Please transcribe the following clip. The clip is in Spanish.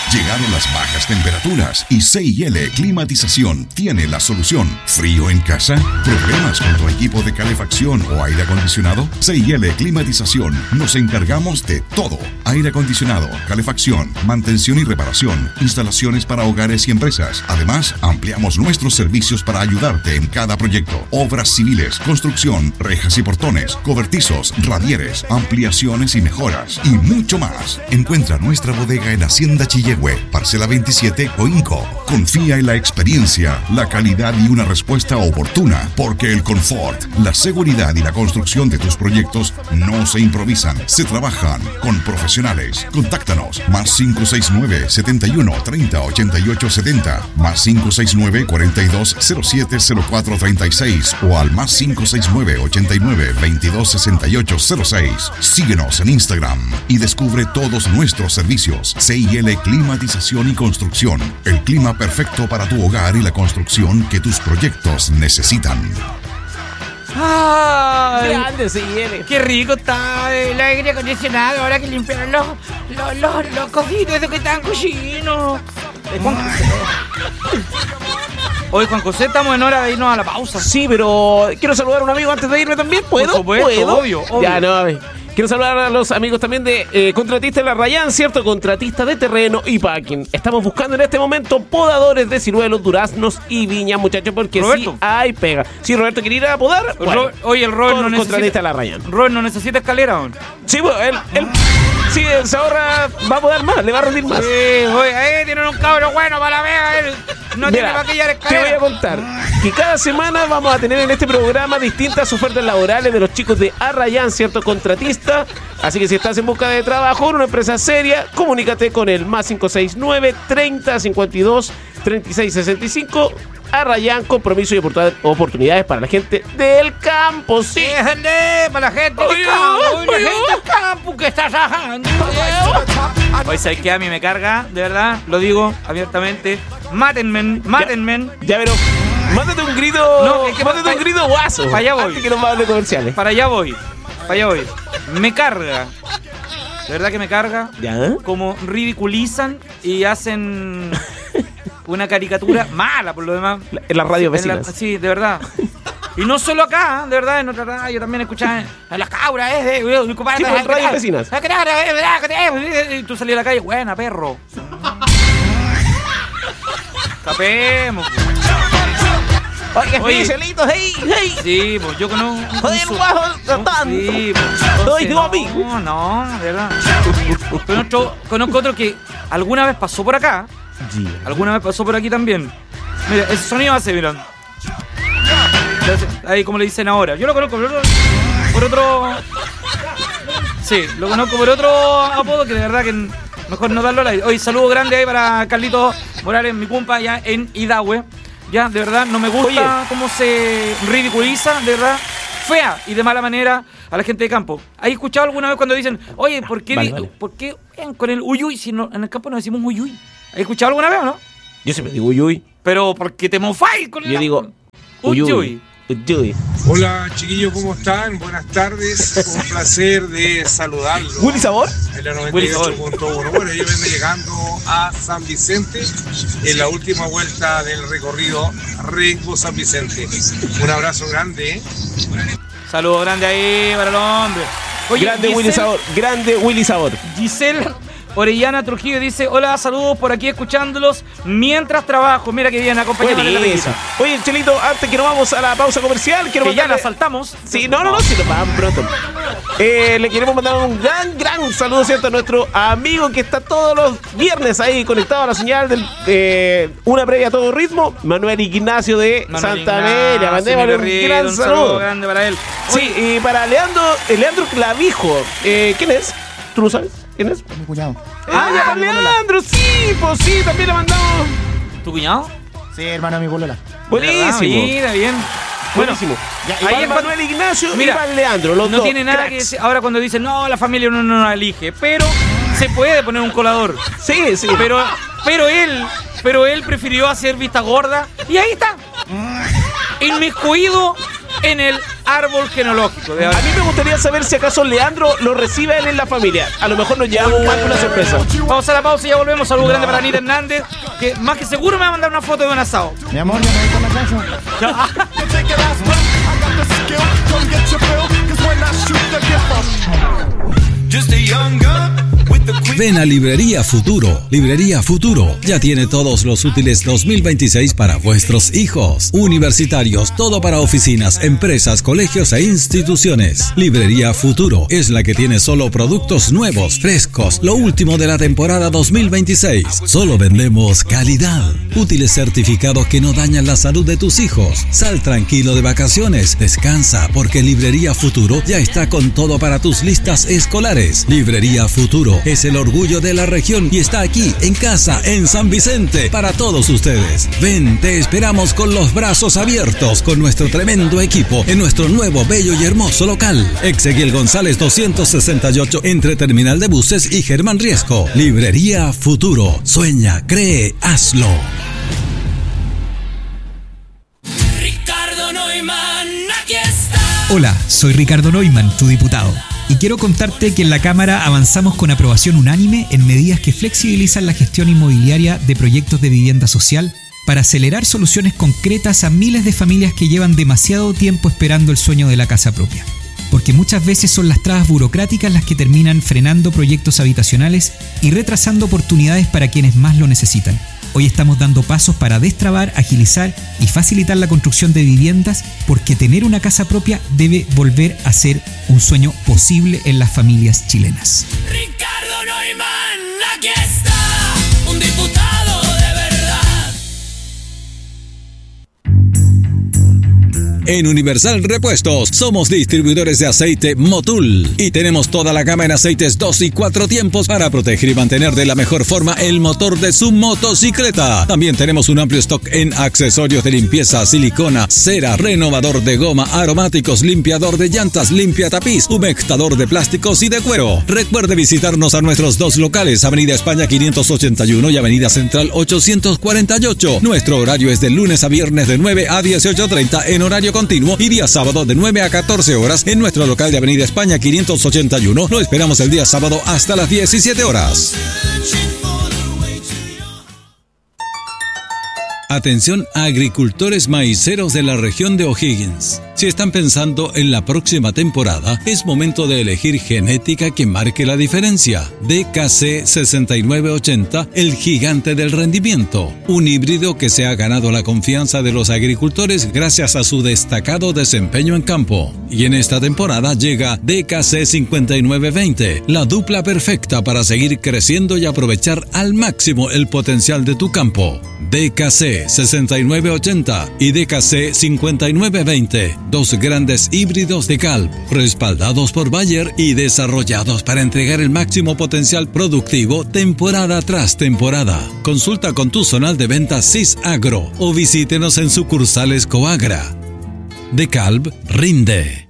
Llegaron las bajas temperaturas y C&L Climatización tiene la solución. ¿Frío en casa? ¿Problemas con tu equipo de calefacción o aire acondicionado? C&L Climatización nos encargamos de todo. Aire acondicionado, calefacción, mantención y reparación, instalaciones para hogares y empresas. Además, ampliamos nuestros servicios para ayudarte en cada proyecto. Obras civiles, construcción, rejas y portones, cobertizos, radieres, ampliaciones y mejoras y mucho más. Encuentra nuestra bodega en Hacienda Chilehue, parcela 27 Coinco. Confía en la experiencia, la calidad y una respuesta oportuna, porque el confort, la seguridad y la construcción de tus proyectos no se improvisan, se trabajan con profesionales. Contáctanos más 569 71 30 88 70, más 569 42 07 04 36 o al más 569 89 22 68 06. Síguenos en Instagram y descubre todos nuestros servicios. C&L Climatización y Construcción, el clima perfecto para tu hogar y la construcción que tus proyectos necesitan. ¡Ay! Grande, C&L. ¡Qué rico está el aire acondicionado! Ahora que limpiaron los cocidos, esos que están cochinos. Hoy, Juan José, estamos en hora de irnos a la pausa. Sí, pero quiero saludar a un amigo antes de irme también. ¿Puedo? Por supuesto, ¿Puedo? obvio. Ya, no, a ver. Quiero saludar a los amigos también de Contratista de la Rayán, ¿cierto? Contratista de terreno y packing. Estamos buscando en este momento podadores de ciruelos, duraznos y viña, muchachos, porque Roberto. sí hay pega. Si Roberto quiere ir a podar, bueno, Oye, el Robert no Contratista de necesita... la Rayán. Robert no necesita escalera, ¿o? Sí, pues, él sí, se ahorra, va a podar más, le va a rendir más. Oye, ahí tienen un cabro bueno para la vega, él no tiene para aquella escalera. Te voy a contar que cada semana vamos a tener en este programa distintas ofertas laborales de los chicos de Arrayán, ¿cierto? Contratista. Así que si estás en busca de trabajo en una empresa seria, comunícate con el más 569 30 52 36 65. Arrayán, compromiso y oportunidades para la gente del campo, sí. Déjenle para la gente del campo, la gente del campo que está trabajando. Oye, ¿sabes qué? A mí me carga, de verdad, lo digo abiertamente. Mátenme. Ya, pero mándate un grito. No, es que mándate un grito guaso. Para allá voy. Antes que nos manden comerciales. Para allá voy. Me carga. De verdad que me carga. ¿Ya? Como ridiculizan y hacen una caricatura mala por lo demás. En las radios vecinas. Sí, de verdad. Y no solo acá, de verdad, en otra radio también escuchaba a las cabras, mi compadre. Sí, en radios vecinas. Y tú salías a la calle, buena, perro. Capemos. Oye, Chelito, hey. Sí, pues yo conozco. Joder, guajo, tratando. Sí, Soy tu amigo. No, de verdad. Conozco otro que alguna vez pasó por acá. Alguna vez pasó por aquí también. Mira, ese sonido hace, miran. Ahí como le dicen ahora. Yo lo conozco por otro. Sí, lo conozco por otro apodo que de verdad que mejor no darlo al aire. Oye, saludo grande ahí para Carlito Morales, mi compa, ya en Idahue. Ya, de verdad, no me gusta cómo se ridiculiza, de verdad, fea y de mala manera a la gente de campo. ¿Has escuchado alguna vez cuando dicen, oye, ¿por qué con el uyuy si no, en el campo no decimos uyuy? ¿Has escuchado alguna vez o no? Yo siempre digo uyuy. Pero porque te mofáis con el... Yo digo uyuy. Hola chiquillos, ¿cómo están? Buenas tardes, un placer de saludarlos. ¿Willy Sabor? En la 98.1. Bueno, yo vengo llegando a San Vicente en la última vuelta del recorrido Rengo-San Vicente. Un abrazo grande. Saludo grande ahí para los hombres. Oye, grande Willy Sabor. Giselle Orellana Trujillo dice, hola, saludos por aquí escuchándolos mientras trabajo. Mira que bien, acompañado de la belleza. Oye, Chelito, antes que nos vamos a la pausa comercial, quiero ya la saltamos. Sí, no, si nos vamos pronto. Le queremos mandar un gran saludo, ¿cierto? A nuestro amigo que está todos los viernes ahí conectado a la señal del Una Previa a Todo Ritmo, Manuel Ignacio de Santa Amelia. Mandémosle un gran saludo grande para él. Sí, y para Leandro Clavijo. ¿Quién es? ¿Tú lo sabes? ¿Quién es? Mi cuñado. Ya, Leandro, sí, pues sí, también le mandamos. ¿Tu cuñado? Sí, hermano de mi polola. Buenísimo. Mira, bien. Buenísimo. Ahí es Manuel Ignacio mira, y para Leandro, los no dos tiene nada cracks. que decir. Ahora cuando dicen, no, la familia uno no la elige, pero se puede poner un colador. Sí. Pero él prefirió hacer vista gorda y ahí está. Inmiscuido en el árbol genealógico. A mí me gustaría saber si acaso Leandro lo recibe a él en la familia. A lo mejor nos llevamos más que una sorpresa. Vamos a la pausa y ya volvemos. Saludo grande para Anita Hernández, que más que seguro me va a mandar una foto de un asado. Mi amor, ya me voy con la casa. Ven a Librería Futuro. Librería Futuro ya tiene todos los útiles 2026 para vuestros hijos. Universitarios, todo para oficinas, empresas, colegios e instituciones. Librería Futuro es la que tiene solo productos nuevos, frescos, lo último de la temporada 2026. Solo vendemos calidad. Útiles certificados que no dañan la salud de tus hijos. Sal tranquilo de vacaciones, descansa, porque Librería Futuro ya está con todo para tus listas escolares. Librería Futuro es el orgullo de la región y está aquí, en casa, en San Vicente, para todos ustedes. Ven, te esperamos con los brazos abiertos, con nuestro tremendo equipo, en nuestro nuevo, bello y hermoso local. Exequiel González 268, entre Terminal de Buses y Germán Riesco. Librería Futuro. Sueña, cree, hazlo. Ricardo Neumann, aquí está. Hola, soy Ricardo Neumann, tu diputado. Y quiero contarte que en la Cámara avanzamos con aprobación unánime en medidas que flexibilizan la gestión inmobiliaria de proyectos de vivienda social para acelerar soluciones concretas a miles de familias que llevan demasiado tiempo esperando el sueño de la casa propia. Porque muchas veces son las trabas burocráticas las que terminan frenando proyectos habitacionales y retrasando oportunidades para quienes más lo necesitan. Hoy estamos dando pasos para destrabar, agilizar y facilitar la construcción de viviendas, porque tener una casa propia debe volver a ser un sueño posible en las familias chilenas. Ricardo Neumann, aquí está, un diputado de verdad. En Universal Repuestos somos distribuidores de aceite Motul y tenemos toda la gama en aceites 2 y 4 tiempos para proteger y mantener de la mejor forma el motor de su motocicleta. También tenemos un amplio stock en accesorios de limpieza, silicona, cera, renovador de goma, aromáticos, limpiador de llantas, limpia tapiz, humectador de plásticos y de cuero. Recuerde visitarnos a nuestros dos locales, Avenida España 581 y Avenida Central 848. Nuestro horario es de lunes a viernes de 9 a 18:30 en horario continuo y día sábado de 9 a 14 horas en nuestro local de Avenida España 581. Lo esperamos el día sábado hasta las 17 horas. Atención a agricultores maiceros de la región de O'Higgins. Si están pensando en la próxima temporada, es momento de elegir genética que marque la diferencia. DKC 6980, el gigante del rendimiento. Un híbrido que se ha ganado la confianza de los agricultores gracias a su destacado desempeño en campo. Y en esta temporada llega DKC 5920, la dupla perfecta para seguir creciendo y aprovechar al máximo el potencial de tu campo. DKC 6980 y DKC 5920, dos grandes híbridos de Calv, respaldados por Bayer y desarrollados para entregar el máximo potencial productivo temporada tras temporada. Consulta con tu zonal de ventas CIS Agro o visítenos en sucursales Coagra. De Calv rinde.